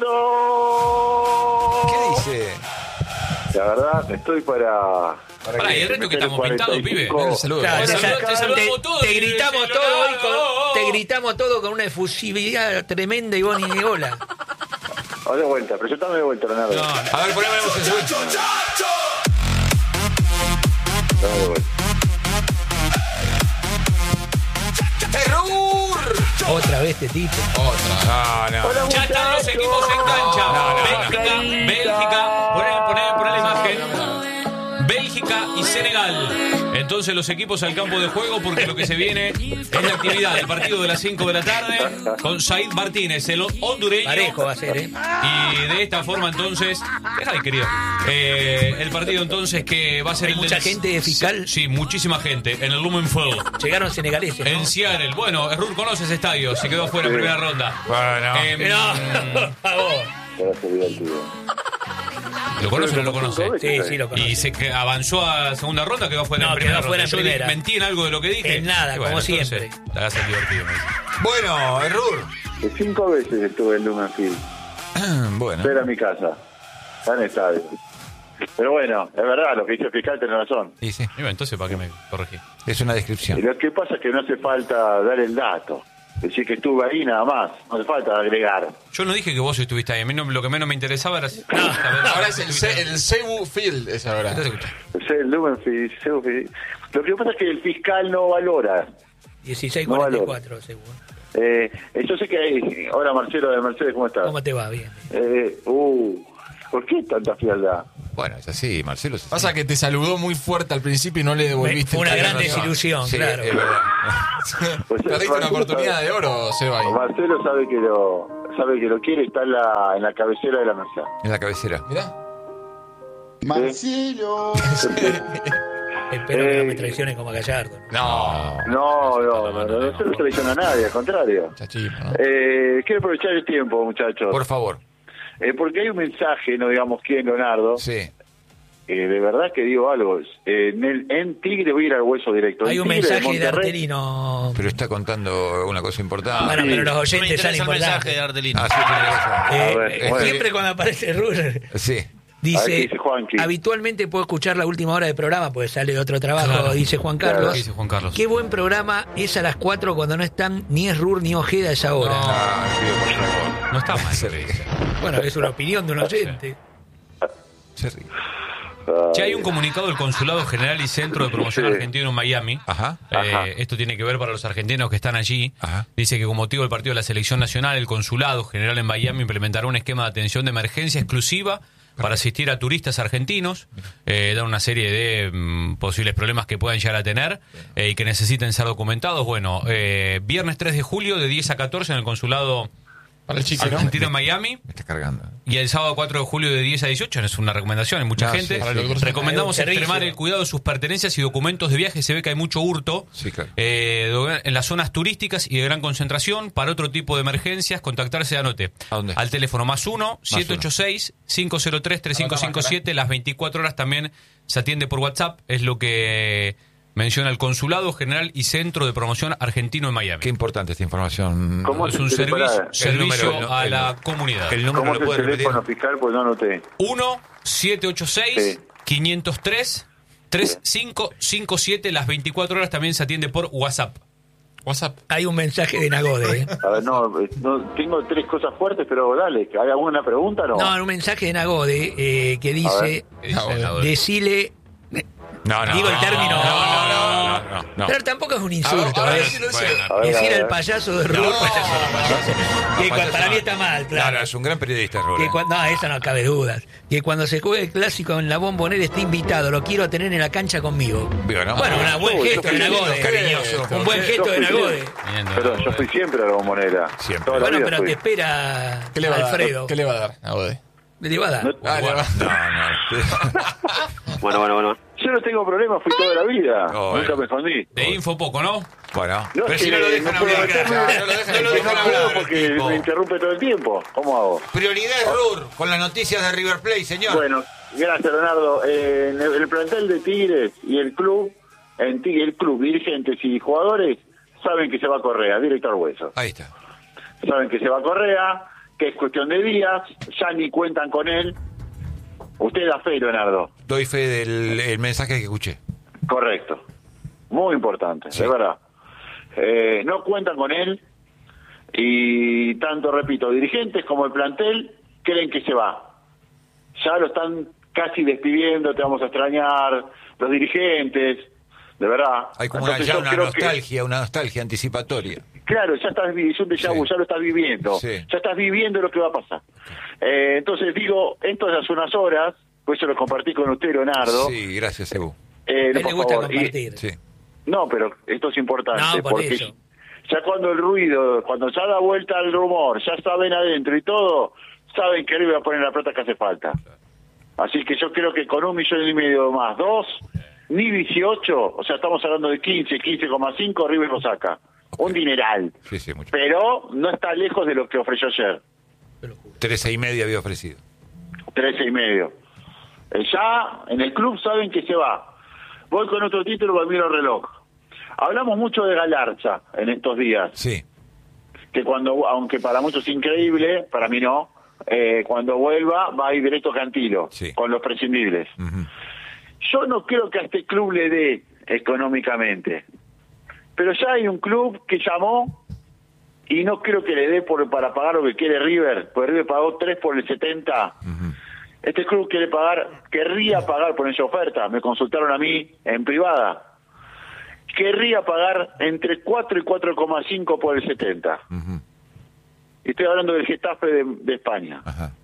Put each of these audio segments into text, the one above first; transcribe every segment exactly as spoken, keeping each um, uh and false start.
Leonardo. ¿Qué dice? La verdad, estoy para... Para Pará, ¿y el resto que estamos pintados, pibe? Claro, Claro, te, te, te saludamos todos. Te gritamos todo hoy con, te gritamos todo con una efusividad tremenda y vos ni de bola. Ahora de vuelta, presentame de vuelta, Leonardo. No, A ver, poneme la voz en su Dame de vuelta. ¡Error! Otra vez este tipo. Otra. No, no. Hola, ya están los equipos en cancha. No, no, no, Bélgica, no. Bélgica. Poné, poné, poné la imagen. Bélgica y Senegal. Entonces los equipos al campo de juego porque lo que se viene es la actividad del partido de las cinco de la tarde con Said Martínez, el hondureño. Parejo va a ser, ¿eh? Y de esta forma entonces, déjale querido, eh, el partido entonces que va a ser Hay el mucha del- gente de fiscal. Sí, muchísima gente en el Lumen Field. Llegaron senegaleses, ¿no? En Seattle. Bueno, Errur conoce ese estadio, se quedó fuera en primera ronda. Bueno. Em, No, por favor. Ahora se olvidó el tío. ¿Lo conoce o no lo conoce? Sí, sí, lo conozco. Y se que avanzó a segunda ronda, quedó fuera No, en primera quedó fuera en ronda. Yo primera. dije, mentí en algo de lo que dije. En nada, Y como entonces, siempre. te hagas el divertido. me dice. Bueno, Errur. Que cinco veces estuve en Lumenfield. Bueno. Era mi casa. Está en estadio. Pero bueno, es verdad, lo que dice el fiscal tiene razón. Y sí, Y bueno, entonces, ¿para qué me corregí? es una Y descripción. lo que pasa es que no hace falta dar el dato. Decir que estuve ahí nada más. No hace falta agregar. Yo no dije que vos estuviste ahí. A mí no- lo que menos me interesaba era... saber- Ahora es el, estuviste ahí. Ce- el Cebu Field, es ahora. Entonces, escucha. Es el Lumenfield. Lumenfield. Lo que pasa es que el fiscal no valora. dieciséis No cuarenta y cuatro, seguro. Eh, yo sé que hay... Hola, Marcelo de Mercedes, ¿cómo estás? ¿Cómo te va? Bien. Eh, uh, ¿por qué tanta frialdad? Bueno, es así, Marcelo. es así. Pasa que te saludó muy fuerte al principio y no le devolviste. Fue una el gran teléfono. desilusión, Sí, claro. es verdad. Pues, Perdiste una Marcelo oportunidad sabe- de oro, Seba. ahí. Marcelo sabe que lo sabe que lo quiere, está en la, en la cabecera de la mesa. En la cabecera. Mirá. Marcelo. Espero que Eh. no me traicionen como a Gallardo, ¿no? No. No, no, no, no, no se lo traiciona a nadie, al contrario. Chachito, ¿no? Eh, quiero aprovechar el tiempo, muchachos. Por favor. Eh, porque hay un mensaje, no digamos quién, Leonardo. Sí. Eh, de verdad que digo algo. Eh, en, el, en Tigre voy a ir al hueso directo. Hay En un Tigre mensaje de Monterrey- Artelino. Pero está contando una cosa importante. Bueno, pero los No me oyentes interesa son el mensaje importantes. de Artelino. Ah, sí, tiene razón. Eh, A ver, eh, bueno. siempre cuando aparece Ruger, Sí. A ver dice, qué dice Juanqui. habitualmente puedo escuchar la última hora del programa, pues sale de otro trabajo, Claro. dice Juan Claro. Carlos. ¿Qué dice Juan Carlos? Qué buen programa es a las cuatro cuando no están ni es Rur ni Ojeda a esa hora. Ah, pido por favor. No está mal. lo que dice. Bueno, es una opinión de un oyente. Se ríe. Ya hay un comunicado del Consulado General y Centro de Promoción Sí. Argentino en Miami. Ajá. Eh, Ajá. esto tiene que ver para los argentinos que están allí. Ajá. Dice que con motivo del partido de la Selección Nacional, el Consulado General en Miami implementará un esquema de atención de emergencia exclusiva para asistir a turistas argentinos, eh, dar una serie de mm, posibles problemas que puedan llegar a tener eh, y que necesiten ser documentados. Bueno, eh, viernes tres de julio de diez a catorce en el Consulado Para el chico, ¿no? Argentino en Miami. Me está cargando. Y el sábado cuatro de julio de diez a dieciocho, es una recomendación, hay mucha No, gente. sí, Para el doctor Recomendamos Hay un extremar servicio. el cuidado de sus pertenencias y documentos de viaje. Se ve que hay mucho hurto Sí, claro. eh, de- en las zonas turísticas y de gran concentración. Para otro tipo de emergencias, contactarse, anote, ¿A dónde? al teléfono más uno, siete ocho seis, cinco cero tres, tres cinco cinco siete. Las veinticuatro horas también se atiende por WhatsApp. Es lo que menciona el Consulado General y Centro de Promoción Argentino en Miami. Qué importante esta información. ¿Cómo Es se un te servicio, separa? El servicio número, a el- la comunidad. El número ¿Cómo lo es el puede repetir. teléfono fiscal? Pues no anoté. uno siete ocho seis, Sí. cinco cero tres, tres cinco cinco siete. Las veinticuatro horas también se atiende por WhatsApp. WhatsApp. Hay un mensaje de Nagode, ¿eh? A ver, no, eh, no, tengo tres cosas fuertes, pero dale, ¿hay alguna pregunta o no? No, un mensaje de Nagode eh, que dice, ¿Qué dice Ah, bueno. la doble? decile, No, no. digo el término, No, no, no, no, no, no. pero tampoco es un insulto, Ahora ¿eh? decilo, Bueno, A ver, a Decir ver. al payaso de Rur, que cua- para mí está mal, No, claro. no, es un gran periodista, Que Rubén. cuando, no, eso no cabe dudas. Que cuando se juegue el clásico en la Bombonera esté invitado, lo quiero tener en la cancha conmigo. Digo, ¿no? Bueno, un buen Uy, gesto qué de lindo, Nagode. cariñoso. Un buen Yo gesto de fui Nagode. siempre- Bien, Perdón, yo fui siempre a la bombonera. Siempre. Toda la Bueno, vida pero fui. te espera ¿Qué le va a dar? Alfredo. ¿Qué le va a dar? A Ode. Le va a dar. No- Ah, le va- No, no. Bueno, bueno, bueno. Yo no tengo problema, fui toda la vida. Oh, Nunca bueno. me escondí. De info poco, ¿no? Bueno, No, pero es si que no lo dejan no puedo hablar, meterme- claro, no lo dejan, no lo es que dejan no puedo hablar. porque tipo. me interrumpe todo el tiempo. ¿Cómo hago? Prioridad es Rur, con las noticias de River Plate, señor. Bueno, gracias, Leonardo. Eh, en el, el plantel de Tigres y el club, en Tigre, el club, dirigentes y jugadores, saben que se va Correa, directo al hueso. Ahí está. Saben que se va Correa, que es cuestión de días, ya ni cuentan con él. Usted da fe, Leonardo. Doy fe del el mensaje que escuché. Correcto. Muy importante, Sí. de verdad. Eh, no cuentan con él y tanto, repito, dirigentes como el plantel creen que se va. Ya lo están casi despidiendo, te vamos a extrañar, los dirigentes, de verdad. Hay como una, Entonces, ya yo una creo nostalgia, una nostalgia anticipatoria. que, claro, ya estás vi- es un déjà vu, Sí. ya lo estás viviendo, Sí. ya estás viviendo lo que va a pasar. Eh, entonces digo, esto es hace unas horas, pues eso lo compartí con usted, Leonardo. Sí, gracias, Ebu. Eh, A él por le gusta favor, y- compartir. Sí. no, pero esto es importante, No, por porque eso. ya cuando el ruido, cuando ya da vuelta el rumor, ya saben adentro y todo, saben que River va a poner la plata que hace falta. Así que yo creo que con un millón y medio más dos, ni dieciocho, o sea, estamos hablando de quince, quince coma cinco, River lo saca. Un dineral. Sí, sí, mucho. Pero no está lejos de lo que ofreció ayer. Trece y media había ofrecido. trece y medio. Eh, ya en el club saben que se va. Voy con otro título, me miro el reloj. Hablamos mucho de Galarza en estos días, Sí. que cuando, aunque para muchos es increíble, para mí no, eh, cuando vuelva va a ir directo a Cantilo, Sí. con los prescindibles. Ujú. Yo no creo que a este club le dé económicamente, pero ya hay un club que llamó y no creo que le dé por, para pagar lo que quiere River, porque River pagó tres por el setenta. Ujú. Este club quiere pagar, querría pagar por esa oferta, me consultaron a mí en privada, querría pagar entre cuatro y cuatro coma cinco por el setenta. Ujú. Estoy hablando del Getafe de, de España, Ajá.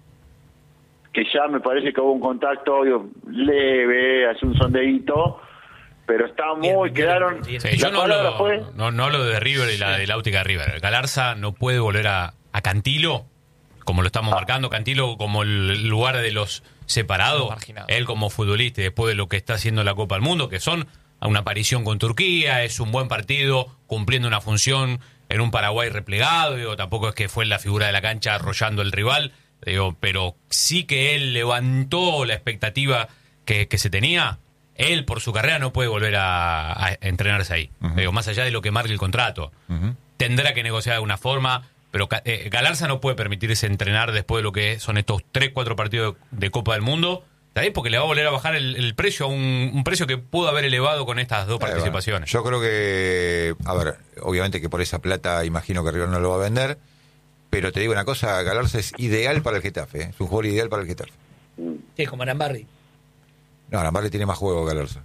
que ya me parece que hubo un contacto obvio, leve, hace un sondeíto, pero está muy, Bien, bien, quedaron, bien. Sí, la yo no palabra hablo, fue, no, no hablo de River y la de la óptica de River. Galarza no puede volver a, a Cantilo, como lo estamos marcando, Cantilo como el lugar de los separados, Marginado. él como futbolista y después de lo que está haciendo la Copa del Mundo, que son una aparición con Turquía, es un buen partido, cumpliendo una función en un Paraguay replegado, digo, tampoco es que fue la figura de la cancha arrollando al rival, digo, pero sí que él levantó la expectativa que, que se tenía. Él, por su carrera, no puede volver a, a entrenarse ahí. Ujú. Digo, más allá de lo que marque el contrato. Ujú. Tendrá que negociar de alguna forma, pero Ca- eh, Galarza no puede permitirse entrenar después de lo que son estos tres, cuatro partidos de, de Copa del Mundo. ¿Está bien? Porque le va a volver a bajar el, el precio a un, un precio que pudo haber elevado con estas dos Ahí va. participaciones. Yo creo que, a ver, obviamente que por esa plata imagino que River no lo va a vender, pero te digo una cosa, Galarza es ideal para el Getafe, ¿eh? Es un jugador ideal para el Getafe. Sí, como Arambarri. No, Arambarri tiene más juego Galarza.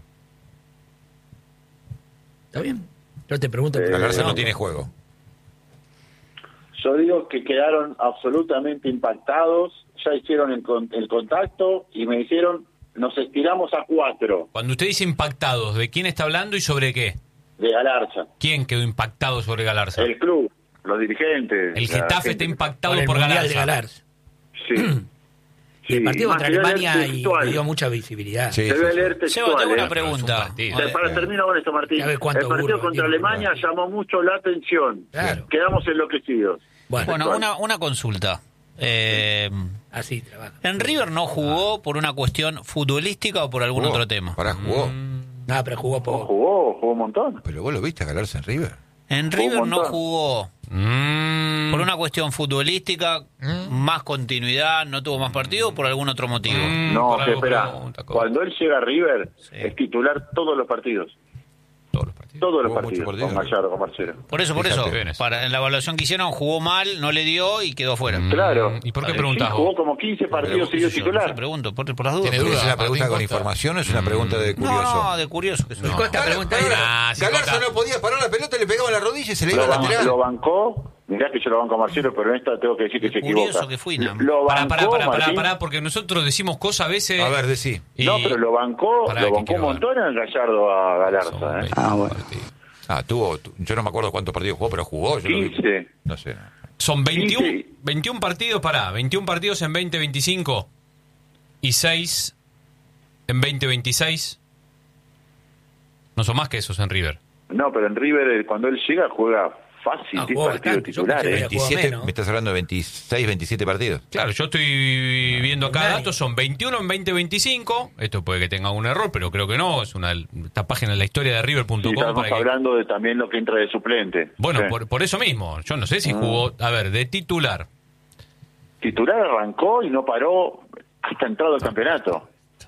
¿Está bien? Yo te pregunto. Eh, Galarza no, no. tiene juego. yo digo que quedaron absolutamente impactados, ya hicieron el, con- el contacto y me dijeron, nos estiramos a cuatro Cuando usted dice impactados, ¿de quién está hablando y sobre qué? de Galarza, ¿Quién quedó impactado sobre Galarza? el club, los dirigentes. El la Getafe gente. está impactado Por el por Mundial de Galarza. Galarza. Sí. Y el Sí, partido más contra te voy a Alemania leer y textual. le dio mucha visibilidad. Sí, Te voy a sí, leer sí. textual. Seba, tengo una ¿eh? pregunta. partido. Te- Para terminar con esto, Martín. Ya ves El cuánto partido burro contra tiene Alemania Uruguay. llamó mucho la atención. Claro. Quedamos enloquecidos. Bueno, Bueno, una, una consulta. Eh, así trabaja. ¿En River no jugó por una cuestión futbolística o por algún Jugó, otro tema? Pará, jugó. No, pero jugó poco. Jugó, jugó un montón. Pero vos lo viste a Galarza en River. En Jugó un River no montón. jugó Mm. por una cuestión futbolística, más continuidad, no tuvo más partido o por algún otro motivo. Mm, No, por que algo espera. pregunta, cosa. Cuando él llega a River, Sí. es titular todos los partidos. Todos los partidos. Todos los Jugó partidos. muchos Con partidos. Gallardo, con Marcelo. Por eso, por Fíjate. eso, Bien, eso. para, en la evaluación que hicieron jugó mal, no le dio y quedó fuera. Mm. Claro. ¿Y por qué Sí, preguntás Sí, vos? jugó como quince partidos Pero, seguidos Yo no titular. sé, pregunto, por, por las dudas. Tiene ¿Es duda, una pregunta Martín con Costa. información o es una pregunta de curioso? No, no, de curioso que soy. No. Costa pregunta ahí. Ah, sí, Galarza Costa. no podía parar la pelota, le pegaba en la rodilla y se le iba Lo, al ban- lateral. lo bancó. Mirá que yo lo banco a Marcelo, pero en esta tengo que decir que Qué se curioso equivoca. que fui, ¿no? Lo Pará, bancó, pará, pará, pará, Martín. pará, porque nosotros decimos cosas a veces... A ver, decí. y- No, pero lo bancó, Pará, lo que bancó un quiero ver. montón en Gallardo a Galarza. Son ¿eh? veinte Ah, bueno. partidos. Ah, tuvo, tu- yo no me acuerdo cuántos partidos jugó, pero jugó. Yo lo vi. quince. No sé. Son veintiuno, quince. veintiuno partidos, pará, veintiuno partidos en veinte veinticinco y seis en veinte veintiséis. No son más que esos en River. No, pero en River, eh, cuando él llega, juega fácil, Ah, diez jugó partidos bastante. Yo titulares. pensé que había jugado veintisiete, menos. me estás hablando de veintiséis, veintisiete partidos. Claro, yo estoy viendo acá Nadie. datos, son veintiuno en veinte veinticinco. Esto puede que tenga un error, pero creo que no. Es una esta página de la historia de River punto Sí, com. estamos para que- hablando de también lo que entra de suplente. Bueno, Sí. por, por eso mismo. Yo no sé si jugó, a ver, de titular. titular arrancó y no paró hasta entrado el campeonato.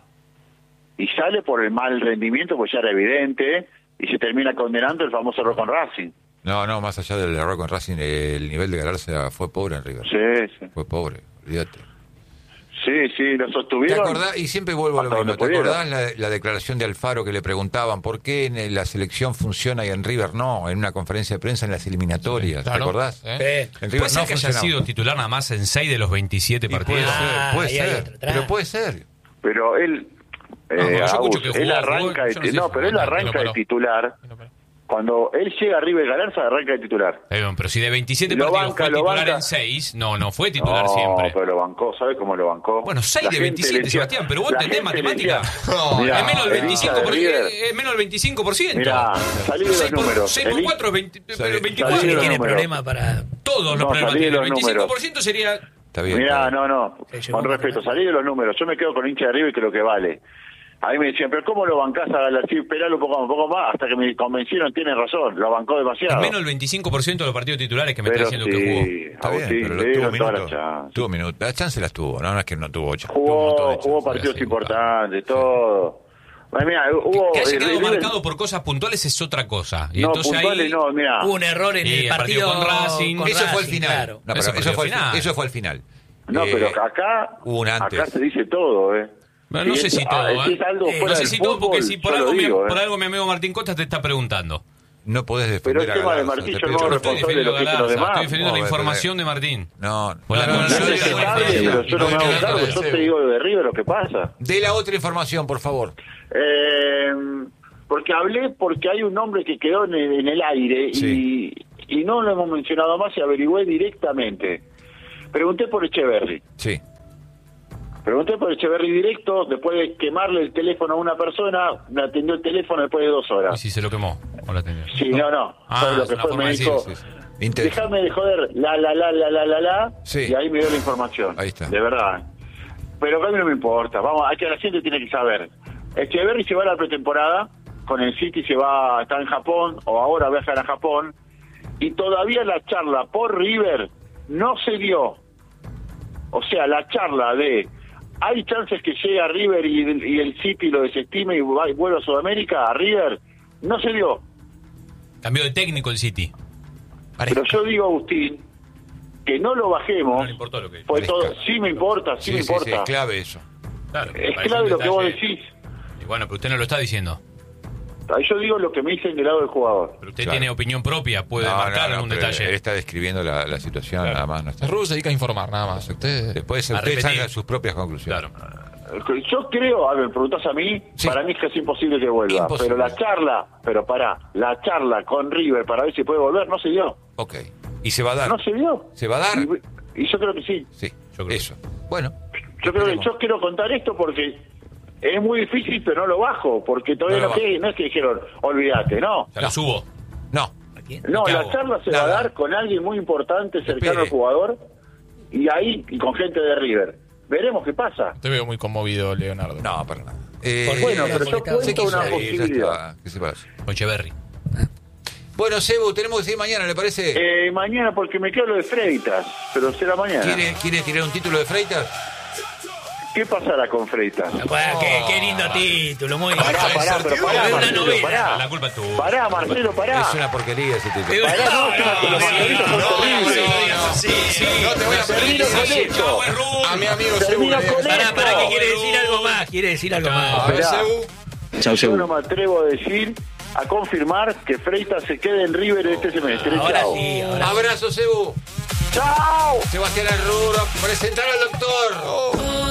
Y sale por el mal rendimiento, pues ya era evidente, y se termina condenando el famoso error con Racing. No, no, más allá del error con Racing, el nivel de Galarza fue pobre en River. Sí, sí. Fue pobre, olvídate. Sí, sí, lo ¿Te sostuvieron. acordás? Y siempre vuelvo a lo hasta mismo. donde ¿Te pudieron. acordás la, la declaración de Alfaro que le preguntaban por qué en la selección funciona y en River no? En una conferencia de prensa en las eliminatorias. Claro. ¿Te acordás? ¿Eh? En River ¿Puede ser no que haya funcionaba. sido titular nada más en seis de los veintisiete Y puede partidos? ser, Ah, puede ahí hay ser. otro tramo. Pero puede ser. Pero él, No, eh, porque yo escucho Agus, que él jugó, arranca jugó, de, yo no sé no, si pero él jugó, arranca no de paró. titular. Y no paró. Cuando él llega a River Galarza, arranca de titular. Eh, bueno, pero si de veintisiete Lo partidos banca, fue lo titular banca. en seis, no, no fue titular No, siempre. pero lo bancó, ¿sabe cómo lo bancó? Bueno, seis La de gente veintisiete, le decía- Sebastián, pero vos la entendés gente le matemática. decía- No, Mirá, es menos del el veinticinco hincha por de ciento. River- Es menos del veinticinco por ciento. Mirá, salí de los seis por, números. seis por El- cuatro es veinte, Salí- ¿Por veinticuatro. salí qué de los tiene números. problema para...? Todos los No, problemas salí de tienen. El los veinticinco por ciento sería... Está bien. Mirá, está bien. no, no, Se llevó con un respeto, problema. salí de los números. Yo me quedo con hincha de River y creo que vale. A mí me decían, pero ¿cómo lo bancás a Galarza? Esperalo un poco, un poco más, hasta que me convencieron, tienen razón, lo bancó Es demasiado. menos del veinticinco por ciento de los partidos titulares que me está Pero diciendo que jugó. sí, Está bien, Agustín, pero le tuvo dieron todas las minutos. chances. Tuvo minutos. Las chances las tuvo. No, no es que no tuvo ocho. Tuvo un montón Jugó, de jugó chances. partidos sí, importantes, todo. Ay, mira, hubo... Que haya eh, quedado River- marcado por cosas puntuales es otra cosa. Y No, entonces puntuales ahí... no, mira. Hubo un error en Y el el partido, partido con Racing. con Eso fue el Racing, final. claro. No, pero Eso eso, fue fue el el final. eso fue el final. No, Eh, pero acá, hubo un antes. acá se dice todo, ¿eh? Bueno, no Si sé es- si todo, ah, si ¿eh? es algo Eh, fuera No sé del si todo, porque fútbol, si por yo algo, lo mi, digo, ¿eh? por algo mi amigo Martín Costa te está preguntando. No podés Pero defender el a tema de Galarza, Martín, te yo pido no Yo no respeto. estoy responsable de defendiendo lo a que dicen los Galarza, demás. estoy defendiendo No, la pero- información de Martín. No, Por la no, no, conexión no, de no, la no, Galarza. no, Pero yo no me hago no, cargo, no, yo no, te digo de River lo que pasa. De la otra información, por favor. Eh, porque hablé porque hay un nombre que quedó en el, en el aire Sí. y, y no lo hemos mencionado más y averigüé directamente. Pregunté por Echeverri. Sí. Pregunté por Echeverri directo, después de quemarle el teléfono a una persona, me atendió el teléfono después de dos Y horas. si se lo quemó. O la atendió. Sí, no, no. Ah, ¿Sabes lo es que una fue? forma Me de dijo, decir, sí, sí. Intenso. déjame de joder, la, la, la, la, la, la, la, Sí. y ahí me dio la información. Ahí está. De verdad. Pero a mí no me importa, vamos, hay que la gente tiene que saber. Echeverri se va a la pretemporada, con el City se va, está en Japón, o ahora viaja a Japón, y todavía la charla por River no se dio. O sea, la charla de hay chances que llegue a River y, y el City lo desestime y va- y vuelva a Sudamérica, a River, no se dio. Cambió de técnico el City. Pero yo digo, Agustín, que no lo bajemos. No le importó lo que dijo. Pues todo, Parezca. sí me importa, sí, Sí, me sí, importa. sí, es clave eso. Claro, me Es parece clave un lo que vos detalle. decís. Y bueno, pero usted no lo está diciendo. Yo digo lo que me dicen del lado del jugador. Pero usted Claro. tiene opinión propia, puede No, marcar no, no, algún pero detalle. Él está describiendo la, la situación, nada más. No está. El Rubio se dedica a informar, nada más. Usted... Después A ustedes repetir. sacan sus propias conclusiones. Claro. Yo creo, a ver, me preguntás a mí, Sí. para mí es casi imposible que vuelva. Imposible. Pero la charla, pero pará, la charla con River para ver si puede volver, no se dio. Ok. ¿Y se va a dar? No se dio. ¿Se va a dar? Y, y yo creo que sí. Sí, Yo creo eso. Bueno. Yo creo que esperemos. yo quiero contar esto porque es muy difícil, pero no lo bajo, porque todavía No no, lo que- no es que dijeron, olvídate, no. Se lo subo. No. ¿A quién? No, ¿qué la hago? charla se va Nada. a dar con alguien muy importante, cercano Espere. al jugador, y ahí, y con gente de River. Veremos qué pasa. Te veo muy conmovido, Leonardo. No, para nada. Eh, Por Bueno, Era pero yo porque estaba- se cuento quiso una ir, ya posibilidad. está, que se pase. Con Echeverri. Bueno, Sebu, tenemos que seguir mañana, ¿le parece? Eh, mañana, porque me quedo lo de Freitas, pero será mañana. ¿Quiere, ¿Quiere tirar un título de Freitas? ¿Qué pasará con Freitas? Bueno, qué, qué lindo título, muy Pará, pará, pero pará, Es una Marcelo, novela. pará. La culpa es tuya. Pará, Marcelo, pará. Es una porquería ese título. Pará, no, es una- los marcelitos son terribles. No te voy a Termino con esto. A mi amigo Sebu. Termino le- con Pará, esto. pará, que quiere decir algo más, quiere decir algo más. A ver, Esperá. Sebu. Yo no me atrevo a decir, a confirmar que Freitas se quede en River este semestre. Ahora Chao. sí, ahora sí. Abrazo, Sebu. ¡Chao! Sebastián Arruro, presentar al doctor.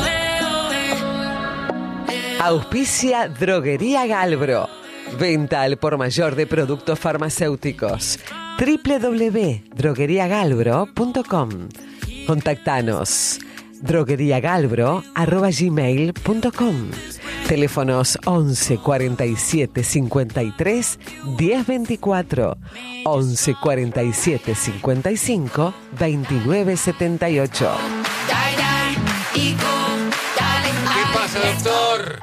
Auspicia Droguería Galbro. Venta al por mayor de productos farmacéuticos. doble u doble u doble u punto droguería galbro punto com. Contactanos. drogueriagalbro arroba gmail punto com. Teléfonos once cuarenta y siete cincuenta y tres diez veinticuatro, once cuarenta y siete cincuenta y cinco veintinueve setenta y ocho. ¿Qué pasa, doctor?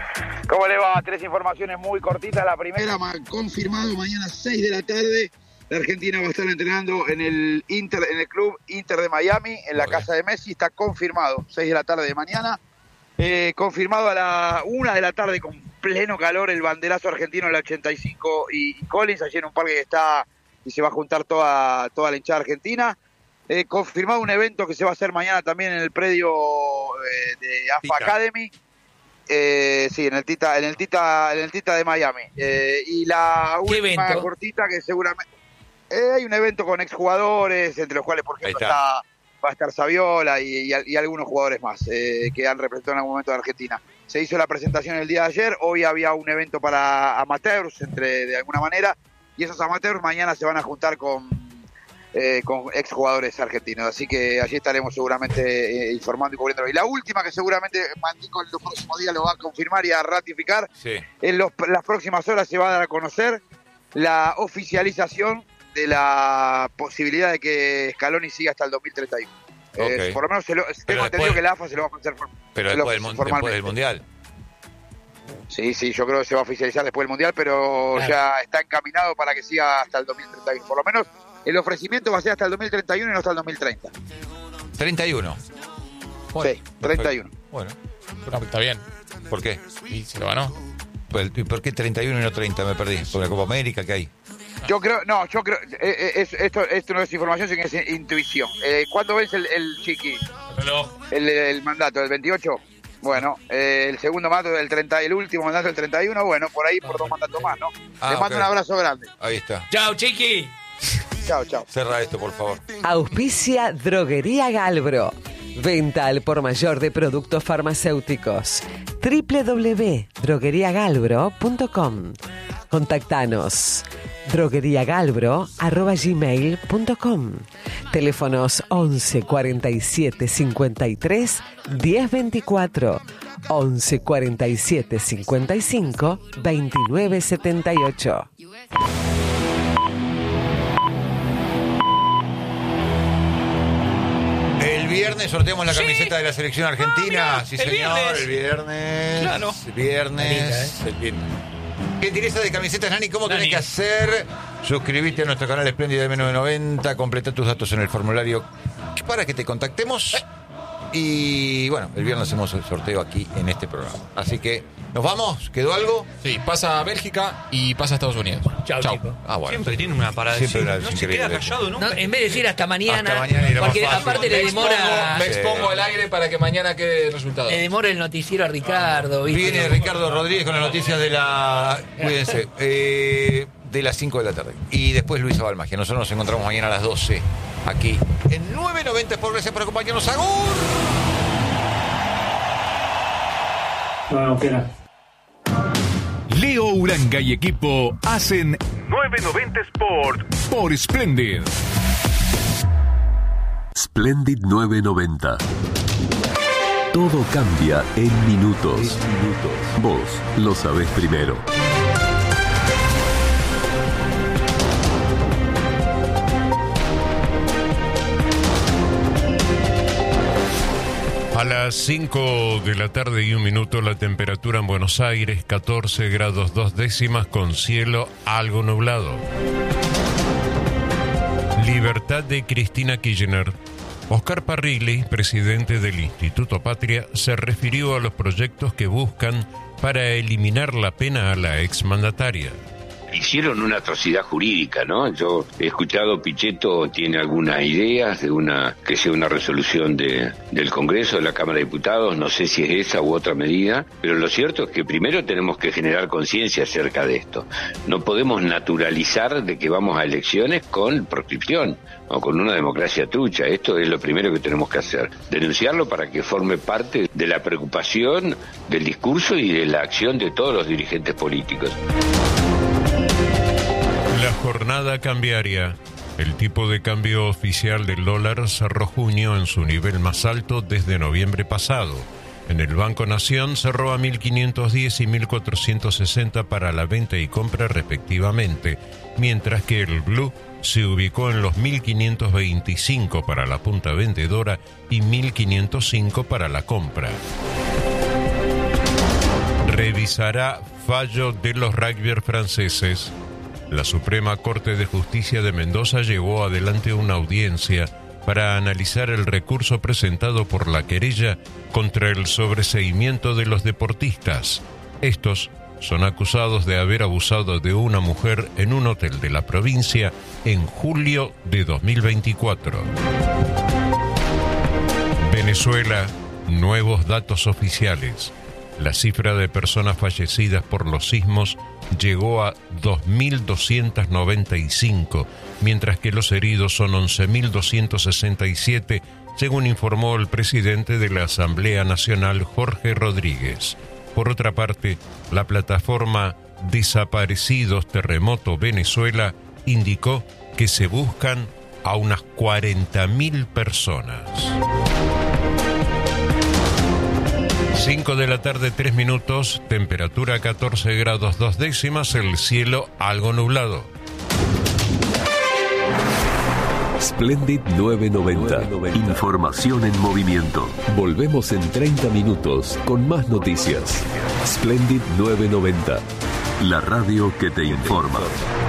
¿Cómo le va? Tres informaciones muy cortitas. La primera, Era ma- confirmado mañana seis de la tarde. la Argentina va a estar entrenando en el Inter, en el club Inter de Miami, en la casa de Messi. Está confirmado, seis de la tarde de mañana. Eh, confirmado a la una de la tarde con pleno calor el banderazo argentino en la ochenta y cinco y, y Collins, allí en un parque que está y se va a juntar toda, toda la hinchada argentina. Eh, confirmado un evento que se va a hacer mañana también en el predio eh, de A F A Tita. Academy. Eh, sí, en el Tita, en el Tita, en el Tita de Miami. Eh, y la ¿Qué última evento? cortita que seguramente eh, hay un evento con exjugadores, entre los cuales por ejemplo Ahí está. está. va a estar Saviola y, y, y algunos jugadores más eh, que han representado en algún momento a Argentina. Se hizo la presentación el día de ayer, hoy había un evento para amateurs, entre de alguna manera, y esos amateurs mañana se van a juntar con, eh, con exjugadores argentinos, así que allí estaremos seguramente eh, informando y cubriendo. Y la última que seguramente Mandico en los próximos días lo va a confirmar y a ratificar, Sí. en los, las próximas horas se va a dar a conocer la oficialización de la posibilidad de que Scaloni siga hasta el dos mil treinta y uno. Eh, Ok. por lo menos se lo, tengo después- entendido que la A F A se lo va a ofrecer for- Pero se lo después del, ofrece mun- después formalmente. del Mundial. Sí, sí, yo creo que se va a oficializar después del Mundial, pero Claro. ya está encaminado para que siga hasta el dos mil treinta y uno. Por lo menos el ofrecimiento va a ser hasta el dos mil treinta y uno y no hasta el dos mil treinta. treinta y uno. Sí, treinta y uno. Bueno, No, está bien. ¿por qué? Y se lo ganó. Pues, ¿y ¿Por qué treinta y uno y no treinta? Me perdí. ¿Por la Copa América que hay? Yo creo, no, yo creo, eh, eh, es- esto, esto no es información, sino que es intuición. Eh, ¿Cuándo vence el, el Chiqui? Reloj. El, el mandato, el veintiocho. Bueno, eh, el segundo mandato del treinta, el último mandato del treinta y uno, bueno, por ahí por dos mandatos más, ¿no? Ah, Les mando ok. un abrazo grande. Ahí está. Chao, chiqui. Chao, chao. Cerra esto, por favor. Auspicia Droguería Galbro. Venta al por mayor de productos farmacéuticos. doble u doble u doble u punto droguería galbro punto com. Contactanos. drogueriagalbro arroba gmail punto com. Teléfonos once cuarenta y siete cincuenta y tres diez veinticuatro. once cuarenta y siete cincuenta y cinco veintinueve setenta y ocho. El viernes sorteamos la Sí. camiseta de la selección argentina. Ah, sí, mira, el señor. viernes. El viernes. Claro. El viernes. Linda, ¿eh? El viernes. Gentileza de camisetas, Nani. ¿Cómo Nani. tenés que hacer? Suscribite a nuestro canal Espléndida de menos de noventa. Completa tus datos en el formulario para que te contactemos. Y bueno, el viernes hacemos el sorteo aquí en este programa. Así que, ¿nos vamos? ¿Quedó algo? Sí, pasa a Bélgica y pasa a Estados Unidos. Chao, chico. Ah, bueno. Siempre tiene una para Siempre decir. una- No es se queda increíble. callado nunca. No, en vez de decir hasta mañana, Hasta mañana era más porque fácil. aparte le Me expongo, demora, me expongo al aire para que mañana quede el resultado. le demora el noticiero a Ricardo. ¿viste? Viene Ricardo Rodríguez con las noticias de la. Cuídense. eh, de las cinco de la tarde. Y después Luisa Balmagia. Nosotros nos encontramos mañana a las doce. Aquí en nueve noventa. Por gracias por acompañarnos. ¡Agur! Leo Uranga y equipo hacen nueve noventa Sport por Splendid. Splendid nueve noventa. Todo cambia en minutos. Vos lo sabés primero. A las cinco de la tarde y un minuto la temperatura en Buenos Aires, catorce grados dos décimas con cielo algo nublado. Libertad de Cristina Kirchner. Oscar Parrilli, presidente del Instituto Patria, se refirió a los proyectos que buscan para eliminar la pena a la exmandataria. Hicieron una atrocidad jurídica, ¿no? Yo he escuchado, Pichetto tiene algunas ideas de una que sea una resolución de, del Congreso, de la Cámara de Diputados, no sé si es esa u otra medida, pero lo cierto es que primero tenemos que generar conciencia acerca de esto. No podemos naturalizar de que vamos a elecciones con proscripción o con una democracia trucha. Esto es lo primero que tenemos que hacer. Denunciarlo para que forme parte de la preocupación, del discurso y de la acción de todos los dirigentes políticos. La jornada cambiaria. El tipo de cambio oficial del dólar cerró junio en su nivel más alto desde noviembre pasado. En el Banco Nación cerró a mil quinientos diez y mil cuatrocientos sesenta para la venta y compra respectivamente, mientras que el Blue se ubicó en los mil quinientos veinticinco para la punta vendedora y mil quinientos cinco para la compra. Revisará fallo de los rugbyers franceses. la Suprema Corte de Justicia de Mendoza llevó adelante una audiencia para analizar el recurso presentado por la querella contra el sobreseimiento de los deportistas. Estos son acusados de haber abusado de una mujer en un hotel de la provincia en julio de dos mil veinticuatro. Venezuela, nuevos datos oficiales. La cifra de personas fallecidas por los sismos llegó a dos mil doscientos noventa y cinco, mientras que los heridos son once mil doscientos sesenta y siete, según informó el presidente de la Asamblea Nacional, Jorge Rodríguez. Por otra parte, la plataforma Desaparecidos Terremoto Venezuela indicó que se buscan a unas cuarenta mil personas. cinco de la tarde, tres minutos, temperatura catorce grados dos décimas, el cielo algo nublado. Splendid novecientos noventa. Información en movimiento. Volvemos en treinta minutos con más noticias. Splendid novecientos noventa. La radio que te informa.